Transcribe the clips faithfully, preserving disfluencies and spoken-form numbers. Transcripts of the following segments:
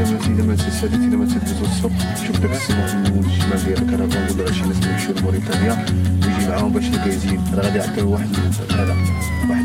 إذا ما تسالت إذا ما تتوصف شوف داك السيمون الجمال ديال الكرفان ولا شي ناس كيمشيو لموريتانيا ويجي معاهم باش يجازين راه غادي يعطيو واحد هذا واحد.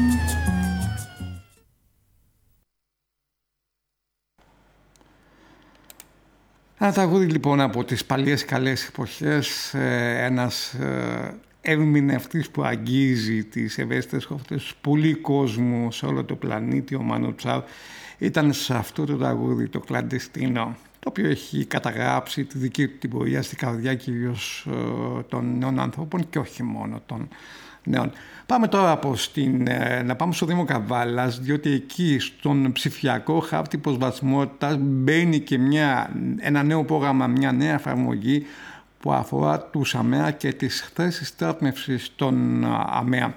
Ένα τραγούδι λοιπόν από τις παλιές καλές εποχές, ένας ερμηνευτής που αγγίζει τις ευαίσθητες χορτές πολύ κόσμου σε όλο το πλανήτη, ο Μάνο Τσάου, ήταν σε αυτό το τραγούδι, το Κλαντεστίνο, το οποίο έχει καταγράψει τη δική του την πορεία στην καρδιά κυρίως των νέων ανθρώπων και όχι μόνο των νέων. Πάμε τώρα από στην, να πάμε στο Δήμο Καβάλας, διότι εκεί στον ψηφιακό χάρτη προσβασιμότητας μπαίνει και μια, ένα νέο πρόγραμμα, μια νέα εφαρμογή που αφορά τους ΑΜΕΑ και τις θέσεις στάθμευσης των ΑΜΕΑ.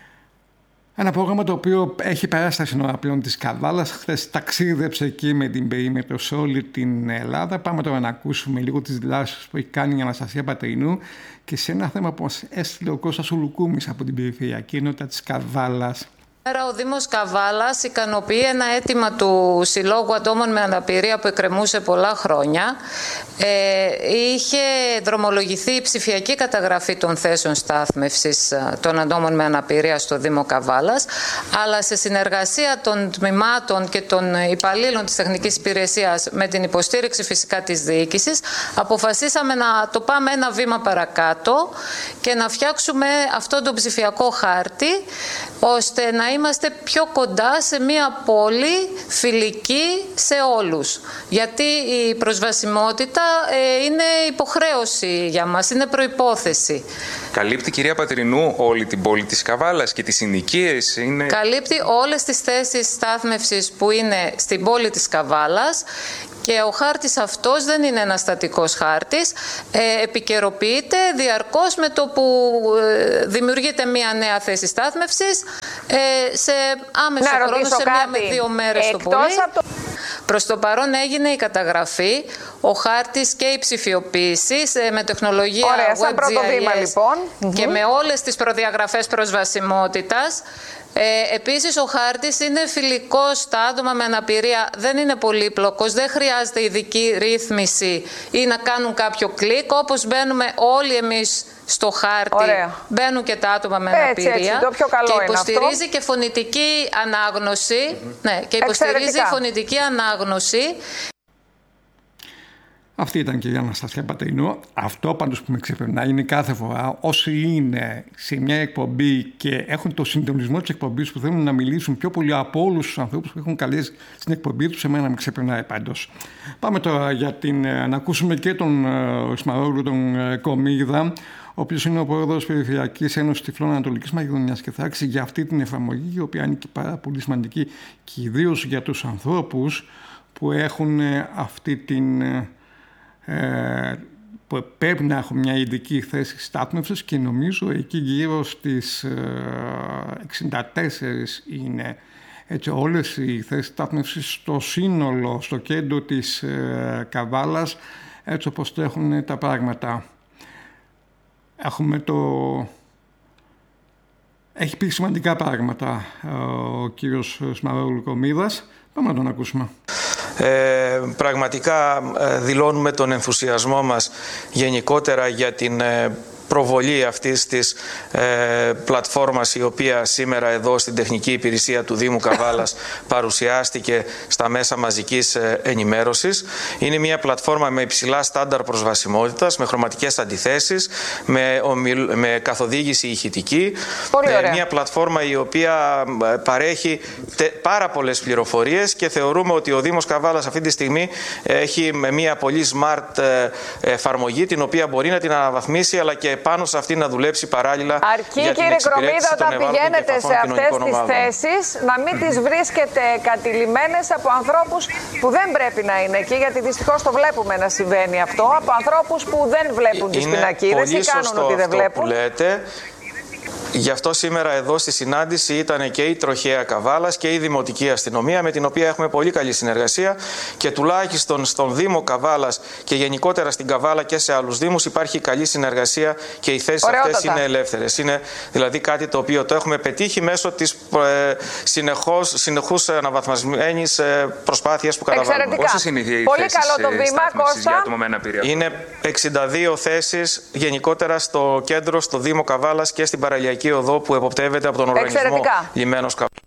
Ένα πρόγραμμα το οποίο έχει περάσει τα σύνορα πλέον της Καβάλας. Χθες ταξίδεψε εκεί με την περίμετρο σε όλη την Ελλάδα. Πάμε τώρα να ακούσουμε λίγο τις δηλώσεις που έχει κάνει η Αναστασία Πατρινού και σε ένα θέμα που μας έστειλε ο Κώστας Ουλουκούμης από την Περιφερειακή Ενότητα της Καβάλας. Ο Δήμος Καβάλας ικανοποιεί ένα αίτημα του Συλλόγου Ατόμων με Αναπηρία που εκκρεμούσε πολλά χρόνια. Ε, είχε δρομολογηθεί η ψηφιακή καταγραφή των θέσεων στάθμευσης των ατόμων με αναπηρία στο Δήμο Καβάλας, αλλά σε συνεργασία των τμήματων και των υπαλλήλων της Τεχνικής Υπηρεσίας με την υποστήριξη φυσικά της διοίκησης, αποφασίσαμε να το πάμε ένα βήμα παρακάτω και να φτιάξουμε αυτόν τον ψηφιακό χάρτη, ώστε να είμαστε πιο κοντά σε μια πόλη φιλική σε όλους. Γιατί η προσβασιμότητα ε, είναι υποχρέωση για μας, είναι προϋπόθεση. Καλύπτει, κυρία Πατρινού, όλη την πόλη της Καβάλας και τις συνοικίες? Είναι... Καλύπτει όλες τις θέσεις στάθμευσης που είναι στην πόλη της Καβάλας. Και ο χάρτης αυτός δεν είναι ένας στατικός χάρτης, ε, επικαιροποιείται διαρκώς με το που ε, δημιουργείται μία νέα θέση στάθμευσης ε, σε άμεσο να χρόνο, σε μία με δύο μέρες το πολύ. Το... Προς το παρόν έγινε η καταγραφή, ο χάρτης και η ψηφιοποίηση ε, με τεχνολογία WebGIS λοιπόν. Και mm-hmm. με όλες τις προδιαγραφές προσβασιμότητας. Ε, επίσης ο χάρτης είναι φιλικός στα άτομα με αναπηρία, δεν είναι πολύπλοκος, δεν χρειάζεται ειδική ρύθμιση ή να κάνουν κάποιο κλικ, όπως μπαίνουμε όλοι εμείς στο χάρτη. Ωραία. Μπαίνουν και τα άτομα με αναπηρία. Έτσι, έτσι, το πιο καλό και υποστηρίζει είναι και φωνητική ανάγνωση. Mm-hmm. Ναι, και υποστηρίζει Εξαιρετικά. φωνητική ανάγνωση. Αυτή ήταν και η Αναστασία Πατρινού. Αυτό πάντως που με ξεπερνάει είναι κάθε φορά όσοι είναι σε μια εκπομπή και έχουν το συντονισμό της εκπομπής που θέλουν να μιλήσουν πιο πολύ από όλους τους ανθρώπους που έχουν καλέσει στην εκπομπή τους, εμένα με ξεπερνάει πάντως. Πάμε τώρα για την, να ακούσουμε και τον Ισμαήλ τον Κομίδα, ο οποίος είναι ο πρόεδρος Περιφερειακής Ένωσης Τυφλών Ανατολικής Μακεδονίας και Θράκης, για αυτή την εφαρμογή, η οποία είναι και πάρα πολύ σημαντική και ιδίως για τους ανθρώπους που έχουν αυτή την... που πρέπει να έχουν μια ειδική θέση στάθμευσης και νομίζω εκεί γύρω στις εξήντα τέσσερις είναι έτσι όλες οι θέσεις στάθμευσης στο σύνολο, στο κέντρο της Καβάλας, έτσι όπως τρέχουν τα πράγματα. Έχουμε το... Έχει πει σημαντικά πράγματα ο κύριος Ισμαήλ Κομίδας. Πάμε να τον ακούσουμε. Ε, πραγματικά δηλώνουμε τον ενθουσιασμό μας γενικότερα για την προβολή αυτής της ε, πλατφόρμας, η οποία σήμερα εδώ στην Τεχνική Υπηρεσία του Δήμου Καβάλας παρουσιάστηκε στα μέσα μαζικής ε, ενημέρωσης. Είναι μια πλατφόρμα με υψηλά στάνταρ προσβασιμότητας, με χρωματικές αντιθέσεις, με, ομιλ, με καθοδήγηση ηχητική. Ε, μια πλατφόρμα η οποία παρέχει τε, πάρα πολλές πληροφορίες και θεωρούμε ότι ο Δήμος Καβάλας αυτή τη στιγμή έχει μια πολύ smart ε, εφαρμογή, την οποία μπορεί να την αναβαθμίσει, αλλά και πάνω σε αυτή να δουλέψει παράλληλα. Αρκεί, για κύριε Κρομίδα, όταν πηγαίνετε σε αυτές τις θέσεις, να μην τις βρίσκετε κατηλημμένες από ανθρώπους που δεν πρέπει να είναι εκεί, γιατί δυστυχώς το βλέπουμε να συμβαίνει αυτό, από ανθρώπους που δεν βλέπουν τις πινακίδες ή κάνουν ότι δεν βλέπουν. Που λέτε. Γι' αυτό σήμερα εδώ στη συνάντηση ήταν και η Τροχέα Καβάλας και η Δημοτική Αστυνομία, με την οποία έχουμε πολύ καλή συνεργασία, και τουλάχιστον στον Δήμο Καβάλας και γενικότερα στην Καβάλα και σε άλλους δήμους υπάρχει καλή συνεργασία και οι θέσεις αυτές είναι ελεύθερες. Είναι δηλαδή κάτι το οποίο το έχουμε πετύχει μέσω της ε, συνεχώς, συνεχούς αναβαθμισμένης ε, προσπάθειας που καταβάλουμε. Πόσες είναι οι πολύ καλό το βήμα, Κώστα. Για άτομα με αναπηρία? Είναι εξήντα δύο θέσεις γενικότερα στο κέντρο, στο Δήμο Καβάλας και στην παραλιακή οδό που εποπτεύεται από τον Οργανισμό Λιμένος Καβάλας.